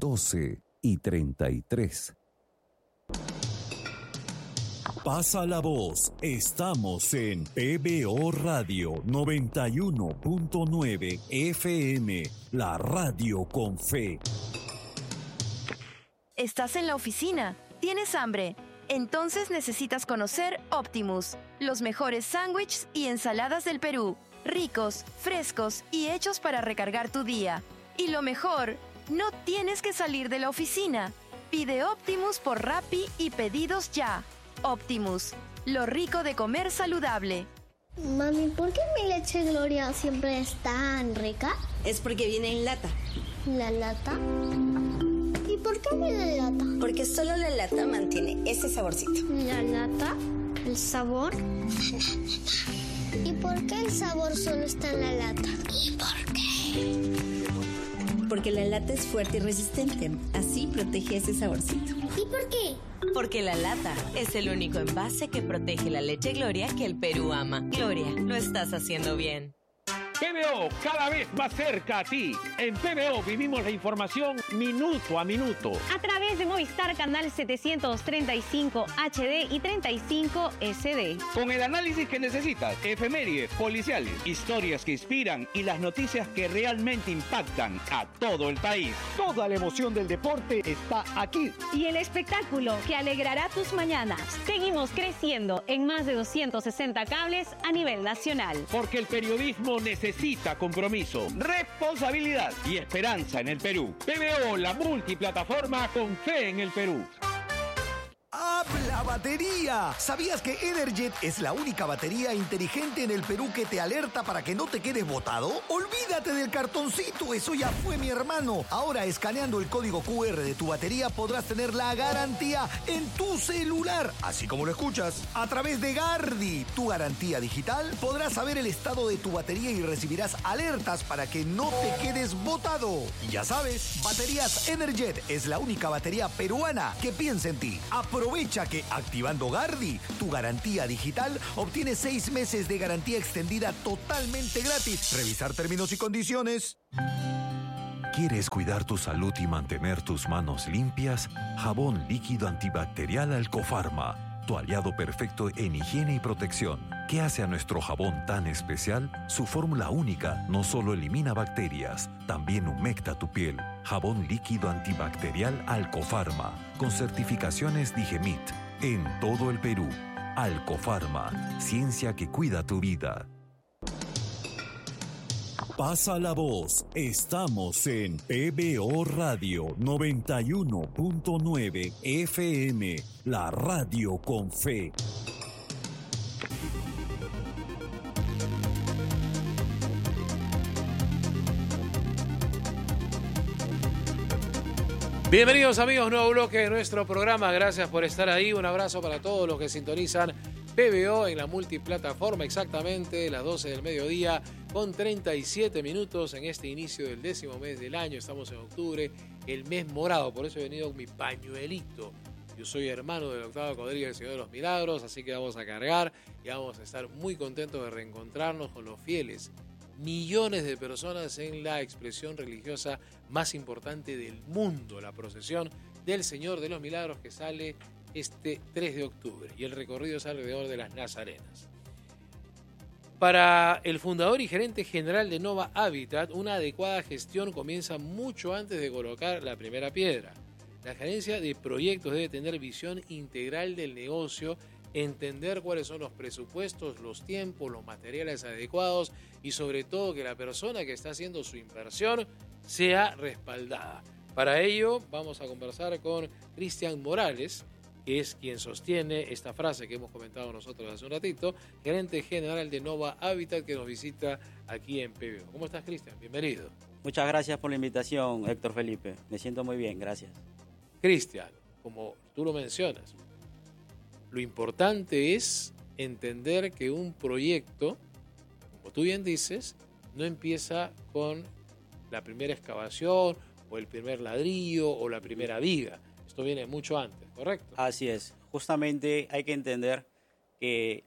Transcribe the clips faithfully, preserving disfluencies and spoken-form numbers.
doce y treinta y tres. Pasa la voz, estamos en P B O Radio noventa y uno punto nueve F M, la radio con fe. ¿Estás en la oficina? ¿Tienes hambre? Entonces necesitas conocer Optimus, los mejores sándwiches y ensaladas del Perú, ricos, frescos y hechos para recargar tu día. Y lo mejor, no tienes que salir de la oficina. Pide Optimus por Rappi y pedidos ya. Optimus, lo rico de comer saludable. Mami, ¿por qué mi leche Gloria siempre es tan rica? Es porque viene en lata. ¿La lata? ¿Y por qué viene en lata? Porque solo la lata mantiene ese saborcito. ¿La lata? ¿El sabor? ¿Y por qué el sabor solo está en la lata? ¿Y por qué? Porque la lata es fuerte y resistente. Así protege ese saborcito. ¿Y por qué? Porque la lata es el único envase que protege la leche Gloria que el Perú ama. Gloria, lo estás haciendo bien. P B O, cada vez más cerca a ti. En P B O vivimos la información minuto a minuto. A través de Movistar Canal setecientos treinta y cinco H D y treinta y cinco S D. Con el análisis que necesitas, efemérides, policiales, historias que inspiran y las noticias que realmente impactan a todo el país. Toda la emoción del deporte está aquí. Y el espectáculo que alegrará tus mañanas. Seguimos creciendo en más de doscientos sesenta cables a nivel nacional. Porque el periodismo necesita Necesita compromiso, responsabilidad y esperanza en el Perú. P B O, la multiplataforma con fe en el Perú. ¡Habla batería! ¿Sabías que Energet es la única batería inteligente en el Perú que te alerta para que no te quedes botado? Olvídate del cartoncito, eso ya fue, mi hermano. Ahora, escaneando el código Q R de tu batería, podrás tener la garantía en tu celular. Así como lo escuchas, a través de Gardi, tu garantía digital, podrás saber el estado de tu batería y recibirás alertas para que no te quedes botado. Y ya sabes, Baterías Energet es la única batería peruana que piensa en ti. Aprovecha que activando Gardi, tu garantía digital, obtienes seis meses de garantía extendida totalmente gratis. Revisar términos y condiciones. ¿Quieres cuidar tu salud y mantener tus manos limpias? Jabón líquido antibacterial Alcofarma, tu aliado perfecto en higiene y protección. ¿Qué hace a nuestro jabón tan especial? Su fórmula única no solo elimina bacterias, también humecta tu piel. Jabón líquido antibacterial Alcofarma, con certificaciones Digemit, en todo el Perú. Alcofarma, ciencia que cuida tu vida. Pasa la voz, estamos en P B O Radio noventa y uno punto nueve F M, la radio con fe. Bienvenidos amigos, nuevo bloque de nuestro programa, gracias por estar ahí, un abrazo para todos los que sintonizan P B O en la multiplataforma, exactamente las doce del mediodía con treinta y siete minutos en este inicio del décimo mes del año, estamos en octubre, el mes morado, por eso he venido con mi pañuelito. Yo soy hermano del octavo cuadrilla del Señor de los Milagros, así que vamos a cargar y vamos a estar muy contentos de reencontrarnos con los fieles. Millones de personas en la expresión religiosa más importante del mundo, la procesión del Señor de los Milagros que sale este tres de octubre y el recorrido es alrededor de las Nazarenas. Para el fundador y gerente general de Nova Habitat, una adecuada gestión comienza mucho antes de colocar la primera piedra. La gerencia de proyectos debe tener visión integral del negocio, entender cuáles son los presupuestos, los tiempos, los materiales adecuados y sobre todo que la persona que está haciendo su inversión sea respaldada. Para ello vamos a conversar con Cristian Morales, que es quien sostiene esta frase que hemos comentado nosotros hace un ratito, gerente general de Nova Habitat que nos visita aquí en P B O. ¿Cómo estás, Cristian? Bienvenido. Muchas gracias por la invitación, Héctor Felipe. Me siento muy bien, gracias. Cristian, como tú lo mencionas, lo importante es entender que un proyecto, como tú bien dices, no empieza con la primera excavación o el primer ladrillo o la primera viga. Esto viene mucho antes, ¿correcto? Así es. Justamente hay que entender que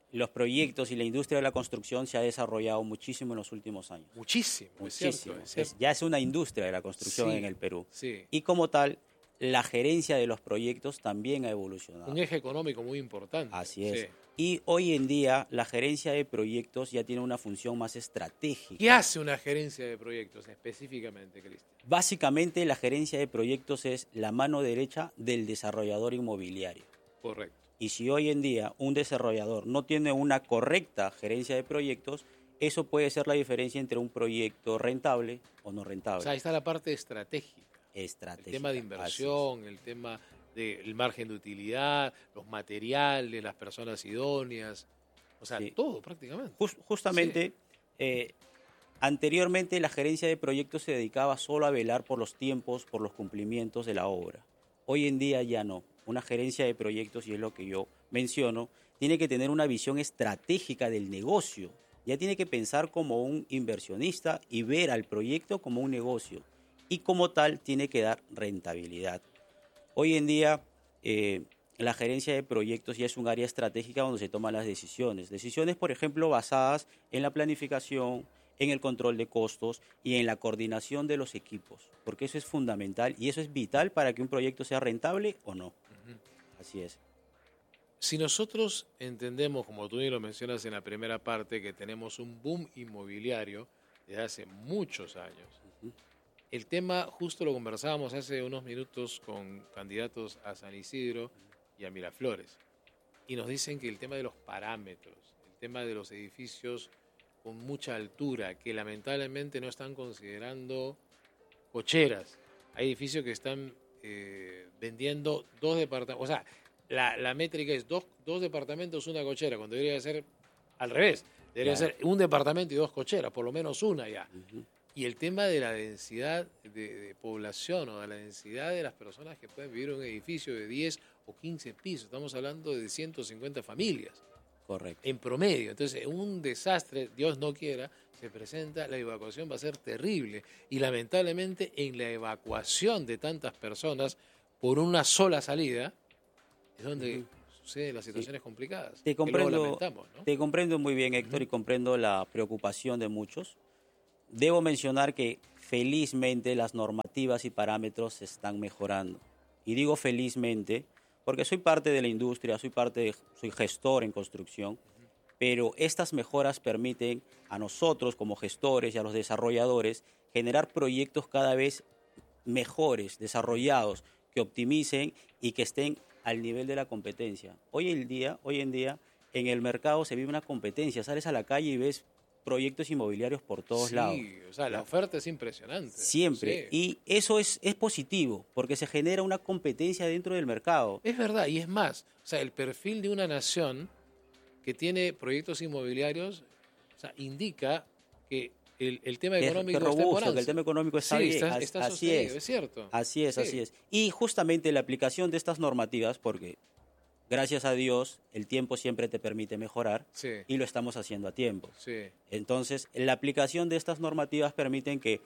los proyectos y la industria de la construcción se ha desarrollado muchísimo en los últimos años. Muchísimo, muchísimo. Es cierto, es cierto. Es, ya es una industria de la construcción sí, en el Perú. Sí. Y como tal, la gerencia de los proyectos también ha evolucionado. Un eje económico muy importante. Así es. Sí. Y hoy en día la gerencia de proyectos ya tiene una función más estratégica. ¿Qué hace una gerencia de proyectos específicamente, Cristian? Básicamente la gerencia de proyectos es la mano derecha del desarrollador inmobiliario. Correcto. Y si hoy en día un desarrollador no tiene una correcta gerencia de proyectos, eso puede ser la diferencia entre un proyecto rentable o no rentable. O sea, ahí está la parte estratégica. Estratégica. El tema de inversión, el tema del margen de utilidad, los materiales, las personas idóneas, o sea, sí. todo prácticamente. Just, justamente, sí. eh, anteriormente la gerencia de proyectos se dedicaba solo a velar por los tiempos, por los cumplimientos de la obra. Hoy en día ya no. Una gerencia de proyectos, y es lo que yo menciono, tiene que tener una visión estratégica del negocio. Ya tiene que pensar como un inversionista y ver al proyecto como un negocio. Y como tal, tiene que dar rentabilidad. Hoy en día, eh, la gerencia de proyectos ya es un área estratégica donde se toman las decisiones. Decisiones, por ejemplo, basadas en la planificación, en el control de costos y en la coordinación de los equipos. Porque eso es fundamental y eso es vital para que un proyecto sea rentable o no. Uh-huh. Así es. Si nosotros entendemos, como tú lo mencionas en la primera parte, que tenemos un boom inmobiliario desde hace muchos años, uh-huh. el tema, justo lo conversábamos hace unos minutos con candidatos a San Isidro y a Miraflores, y nos dicen que el tema de los parámetros, el tema de los edificios con mucha altura, que lamentablemente no están considerando cocheras. Hay edificios que están eh, vendiendo dos departamentos, o sea, la, la métrica es dos, dos departamentos, una cochera, cuando debería ser al revés, debería claro. ser un departamento y dos cocheras, por lo menos una ya. Uh-huh. Y el tema de la densidad de, de población o de la densidad de las personas que pueden vivir en un edificio de diez o quince pisos, estamos hablando de ciento cincuenta familias. Correcto. En promedio. Entonces, un desastre, Dios no quiera, se presenta, la evacuación va a ser terrible. Y lamentablemente, en la evacuación de tantas personas por una sola salida, es donde uh-huh. suceden las situaciones sí. complicadas. Te comprendo, lamentamos, ¿no? te comprendo muy bien, Héctor, uh-huh. y comprendo la preocupación de muchos. Debo mencionar que felizmente las normativas y parámetros se están mejorando. Y digo felizmente porque soy parte de la industria, soy parte de, soy gestor en construcción, pero estas mejoras permiten a nosotros como gestores y a los desarrolladores generar proyectos cada vez mejores, desarrollados, que optimicen y que estén al nivel de la competencia. Hoy en día, hoy en día en el mercado se vive una competencia, sales a la calle y ves proyectos inmobiliarios por todos sí, lados. Sí, o sea, la oferta es impresionante. Siempre. Sí. Y eso es, es positivo, porque se genera una competencia dentro del mercado. Es verdad, y es más, o sea, el perfil de una nación que tiene proyectos inmobiliarios, o sea, indica que el, el tema económico es robusto, está en que el tema económico está sí, bien. Está, está así es. es cierto. Así es, sí. así es. Y justamente la aplicación de estas normativas, porque gracias a Dios, el tiempo siempre te permite mejorar sí. y lo estamos haciendo a tiempo. Sí. Entonces, la aplicación de estas normativas permiten que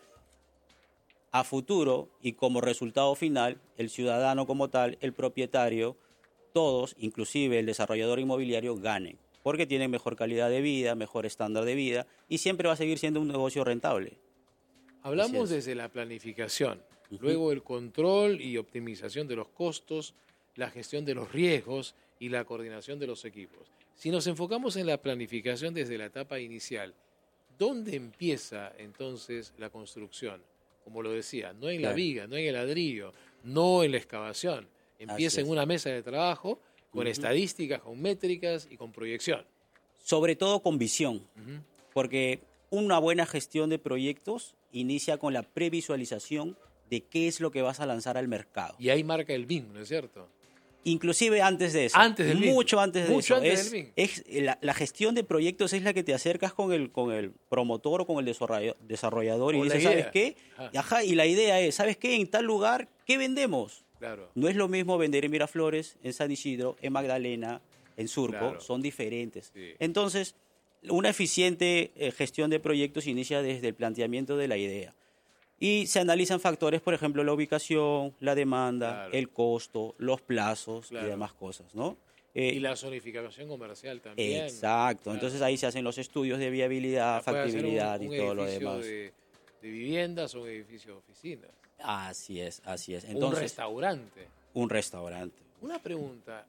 a futuro y como resultado final, el ciudadano como tal, el propietario, todos, inclusive el desarrollador inmobiliario, ganen, porque tienen mejor calidad de vida, mejor estándar de vida y siempre va a seguir siendo un negocio rentable. Hablamos desde la planificación, uh-huh. luego el control y optimización de los costos, la gestión de los riesgos y la coordinación de los equipos. Si nos enfocamos en la planificación desde la etapa inicial, ¿dónde empieza entonces la construcción? Como lo decía, no en claro. la viga, no en el ladrillo, no en la excavación. Empieza en una mesa de trabajo con uh-huh. estadísticas, con métricas y con proyección. Sobre todo con visión, uh-huh. porque una buena gestión de proyectos inicia con la previsualización de qué es lo que vas a lanzar al mercado. Y ahí marca el B I M, ¿no es cierto? Inclusive antes de eso. Antes del Mucho B I M. antes de Mucho eso. Antes es, del B I M. Es, la, la gestión de proyectos es la que te acercas con el, con el promotor o con el desarrollador y dices, ¿sabes qué? Ajá. Ajá, y la idea es, ¿sabes qué? En tal lugar, ¿qué vendemos? Claro. No es lo mismo vender en Miraflores, en San Isidro, en Magdalena, en Surco. Claro. Son diferentes. Sí. Entonces, una eficiente eh, gestión de proyectos inicia desde el planteamiento de la idea. Y se analizan factores, por ejemplo, la ubicación, la demanda, claro. el costo, los plazos claro. y demás cosas, ¿no? Eh, y la zonificación comercial también. Exacto. Claro. Entonces ahí se hacen los estudios de viabilidad, Puede hacer factibilidad un, un y todo lo edificio demás. De, de viviendas o un edificio de oficinas. Así es, así es. Entonces, un restaurante. Un restaurante. Una pregunta.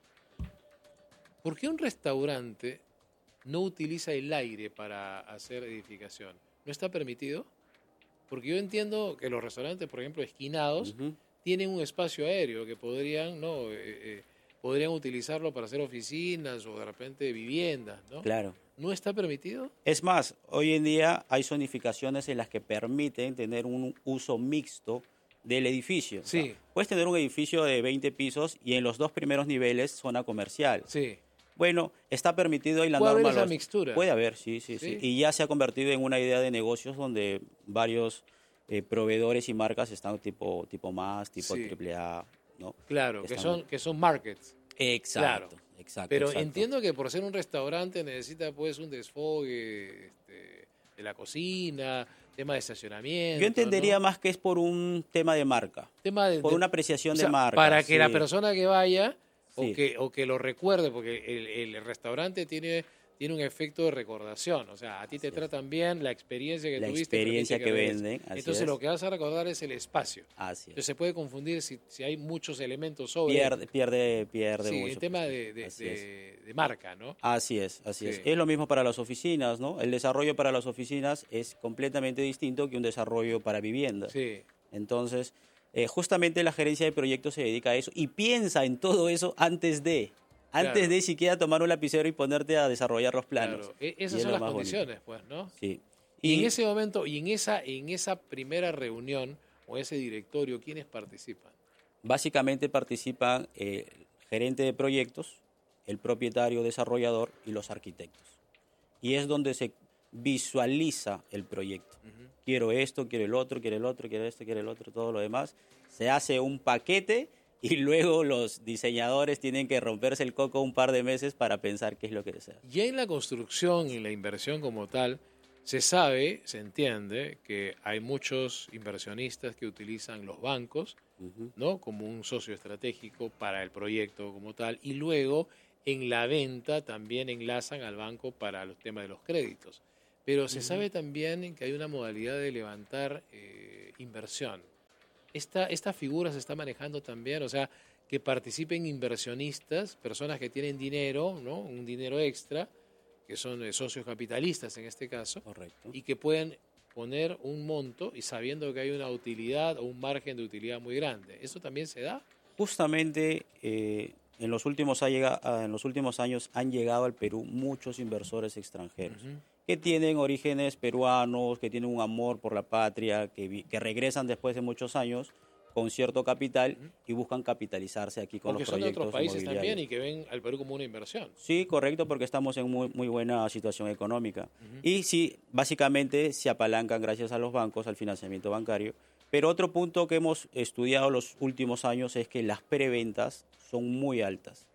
¿Por qué un restaurante no utiliza el aire para hacer edificación? ¿No está permitido? Porque yo entiendo que los restaurantes, por ejemplo, esquinados, uh-huh. tienen un espacio aéreo que podrían, ¿no? Eh, eh, podrían utilizarlo para hacer oficinas o de repente viviendas, ¿no? Claro. ¿No está permitido? Es más, hoy en día hay zonificaciones en las que permiten tener un uso mixto del edificio. Sí. O sea, puedes tener un edificio de veinte pisos y en los dos primeros niveles zona comercial. Sí. Bueno, está permitido y la ¿Puede norma... haber esa los... mixtura? Puede haber, sí, sí, sí, sí. Y ya se ha convertido en una idea de negocios donde varios eh, proveedores y marcas están tipo, tipo más, tipo sí. triple A, ¿no? Claro, que, que, están... son, que son markets. Exacto, claro. exacto. Pero exacto. entiendo que por ser un restaurante necesita pues un desfogue este, de la cocina, tema de estacionamiento. Yo entendería ¿no? más que es por un tema de marca, tema de, por de, una apreciación o sea, de marca. Para que sí. la persona que vaya sí. o, que, o que lo recuerde, porque el, el restaurante tiene, tiene un efecto de recordación. O sea, a ti te así tratan es. bien, la experiencia que la tuviste. La experiencia que, que venden. Así Entonces es. lo que vas a recordar es el espacio. Así es. Entonces se puede confundir si, si hay muchos elementos sobre. Pierde, pierde, pierde sí, mucho. el tema de, de, de, de marca, ¿no? Así es, así sí. es. Es lo mismo para las oficinas, ¿no? El desarrollo para las oficinas es completamente distinto que un desarrollo para viviendas. Sí. Entonces, eh, justamente la gerencia de proyectos se dedica a eso y piensa en todo eso antes de... Antes claro. de siquiera tomar un lapicero y ponerte a desarrollar los planos. Claro. E- esas son las condiciones, bonito. pues, ¿no? Sí. Y, y en ese momento, y en esa, en esa primera reunión o ese directorio, ¿quiénes participan? Básicamente participan el eh, gerente de proyectos, el propietario desarrollador y los arquitectos. Y es donde se visualiza el proyecto. Uh-huh. Quiero esto, quiero el otro, quiero el otro, quiero esto, quiero el otro, todo lo demás. Se hace un paquete y luego los diseñadores tienen que romperse el coco un par de meses para pensar qué es lo que desean. Ya en la construcción y la inversión como tal, se sabe, se entiende que hay muchos inversionistas que utilizan los bancos, uh-huh. ¿no? como un socio estratégico para el proyecto como tal, y luego en la venta también enlazan al banco para los temas de los créditos. Pero se uh-huh. sabe también que hay una modalidad de levantar eh, inversión. Esta, esta figura se está manejando también, o sea, que participen inversionistas, personas que tienen dinero, ¿no? Un dinero extra, que son eh, socios capitalistas en este caso, correcto, y que pueden poner un monto y sabiendo que hay una utilidad o un margen de utilidad muy grande. ¿Eso también se da? Justamente eh, en, los últimos ha llegado, en los últimos años han llegado al Perú muchos inversores extranjeros. Uh-huh. que tienen orígenes peruanos, que tienen un amor por la patria, que, que regresan después de muchos años con cierto capital uh-huh. y buscan capitalizarse aquí con porque los proyectos son de otros países también y que ven al Perú como una inversión. Sí, correcto, porque estamos en muy, muy buena situación económica. Uh-huh. Y sí, básicamente se apalancan gracias a los bancos, al financiamiento bancario. Pero otro punto que hemos estudiado los últimos años es que las preventas son muy altas.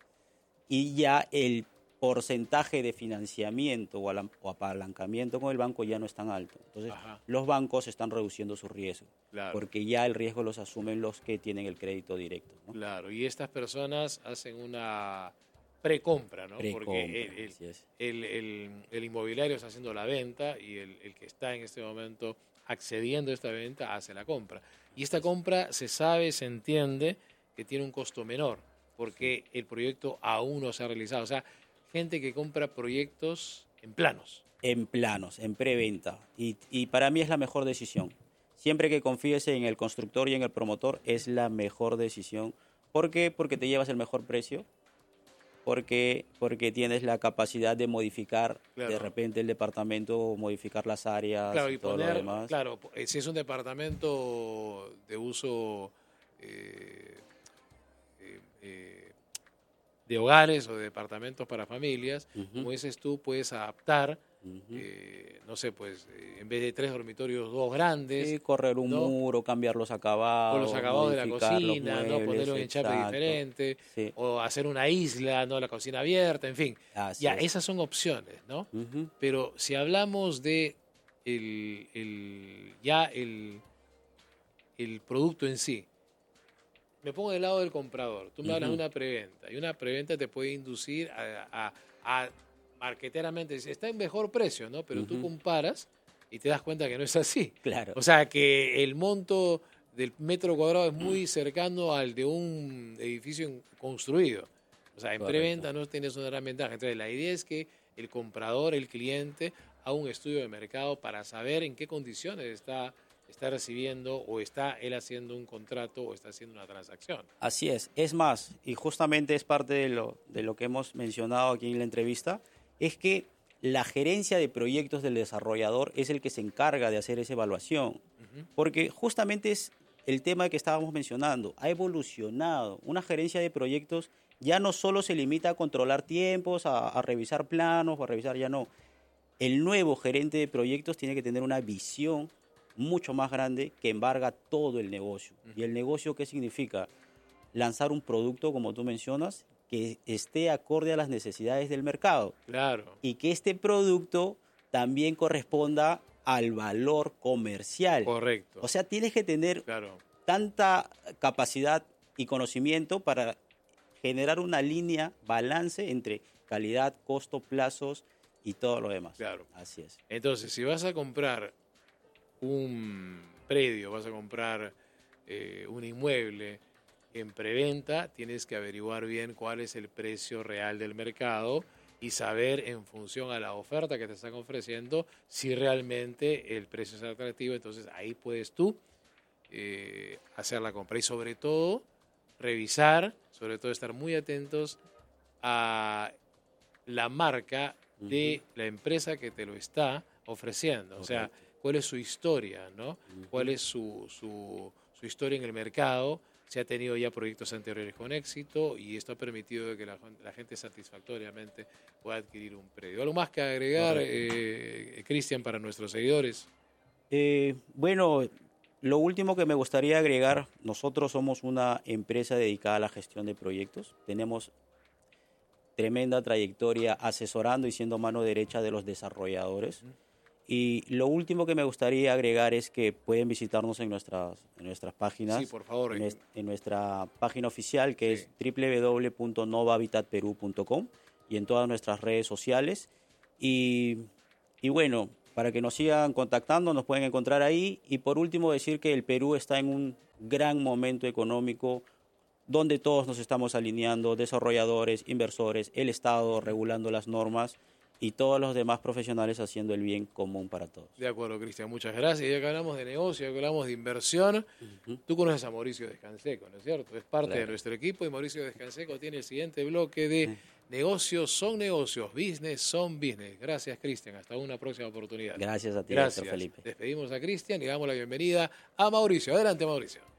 Y ya el porcentaje de financiamiento o, alam- o apalancamiento con el banco ya no es tan alto. Entonces, Ajá. los bancos están reduciendo su riesgo, claro. porque ya el riesgo los asumen los que tienen el crédito directo, ¿no? Claro, y estas personas hacen una precompra, ¿no? Precompra, porque el, el, así es. el, el, el inmobiliario está haciendo la venta y el, el que está en este momento accediendo a esta venta hace la compra. Y esta compra se sabe, se entiende que tiene un costo menor, porque el proyecto aún no se ha realizado. O sea, gente que compra proyectos en planos. En planos, en preventa. Y, y para mí es la mejor decisión. Siempre que confíes en el constructor y en el promotor, es la mejor decisión. ¿Por qué? Porque te llevas el mejor precio. Porque, porque tienes la capacidad de modificar claro. de repente el departamento, modificar las áreas claro, y, y todo poner, lo demás. Claro, si es un departamento de uso eh, eh, eh, de hogares o de departamentos para familias, uh-huh. como dices tú, puedes adaptar, uh-huh. eh, no sé, pues eh, en vez de tres dormitorios, dos grandes. Sí, correr un ¿no? muro, cambiar los acabados. O los acabados de la cocina, muebles, ¿no? Poner un enchape exacto. diferente, sí. o hacer una isla, ¿no? La cocina abierta, en fin. Así ya, es. esas son opciones, ¿no? Uh-huh. Pero si hablamos de el, el, ya el, el producto en sí, me pongo del lado del comprador. Tú me Uh-huh. hablas de una preventa y una preventa te puede inducir a, a, a marqueteramente, está en mejor precio, ¿no? Pero uh-huh. tú comparas y te das cuenta que no es así. Claro. O sea, que el monto del metro cuadrado es muy cercano al de un edificio construido. O sea, en Correcto. Preventa no tienes una gran ventaja. Entonces, la idea es que el comprador, el cliente, haga un estudio de mercado para saber en qué condiciones está, está recibiendo o está él haciendo un contrato o está haciendo una transacción. Así es. Es más, y justamente es parte de lo, de lo que hemos mencionado aquí en la entrevista, es que la gerencia de proyectos del desarrollador es el que se encarga de hacer esa evaluación. Uh-huh. Porque justamente es el tema que estábamos mencionando. Ha evolucionado. Una gerencia de proyectos ya no solo se limita a controlar tiempos, a, a revisar planos o a revisar, ya no. El nuevo gerente de proyectos tiene que tener una visión mucho más grande que embarga todo el negocio. Uh-huh. ¿Y el negocio qué significa? Lanzar un producto, como tú mencionas, que esté acorde a las necesidades del mercado. Claro. Y que este producto también corresponda al valor comercial. Correcto. O sea, tienes que tener claro. tanta capacidad y conocimiento para generar una línea, balance entre calidad, costo, plazos y todo lo demás. Claro. Así es. Entonces, si vas a comprar un predio, vas a comprar eh, un inmueble en preventa, tienes que averiguar bien cuál es el precio real del mercado y saber en función a la oferta que te están ofreciendo si realmente el precio es atractivo. Entonces ahí puedes tú eh, hacer la compra y sobre todo revisar, sobre todo estar muy atentos a la marca de uh-huh. la empresa que te lo está ofreciendo. O sea, cuál es su historia, ¿no? Uh-huh. Cuál es su, su, su historia en el mercado. Se ha tenido ya proyectos anteriores con éxito y esto ha permitido que la, la gente satisfactoriamente pueda adquirir un predio. ¿Algo más que agregar, eh, Cristian, para nuestros seguidores? Eh, bueno, lo último que me gustaría agregar, nosotros somos una empresa dedicada a la gestión de proyectos. Tenemos tremenda trayectoria asesorando y siendo mano derecha de los desarrolladores. Uh-huh. Y lo último que me gustaría agregar es que pueden visitarnos en nuestras, en nuestras páginas. Sí, por favor. En, en nuestra página oficial, que sí. es doble u doble u doble u punto nova habitat peru punto com, y en todas nuestras redes sociales. Y, y bueno, para que nos sigan contactando, nos pueden encontrar ahí. Y por último, decir que el Perú está en un gran momento económico donde todos nos estamos alineando, desarrolladores, inversores, el Estado regulando las normas, y todos los demás profesionales haciendo el bien común para todos. De acuerdo, Cristian, muchas gracias. Ya que hablamos de negocio, ya que hablamos de inversión, uh-huh. tú conoces a Mauricio Descanseco, ¿no es cierto? Es parte claro. de nuestro equipo y Mauricio Descanseco tiene el siguiente bloque de uh-huh. negocios son negocios, business son business. Gracias, Cristian. Hasta una próxima oportunidad. Gracias a ti, Gracias. doctor Felipe. Despedimos a Cristian y damos la bienvenida a Mauricio. Adelante, Mauricio.